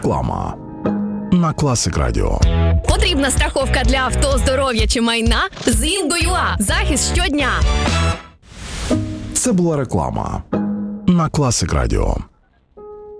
Реклама на Класик Радіо. Потрібна страховка для авто, здоров'я чи майна? З Інго.ua. Захист щодня. Це була реклама на Класик Радіо.